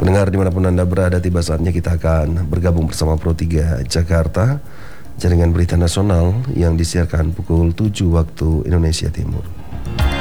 Pendengar dimanapun Anda berada, tiba saatnya kita akan bergabung bersama Pro 3 Jakarta, jaringan berita nasional yang disiarkan pukul 7 waktu Indonesia Timur.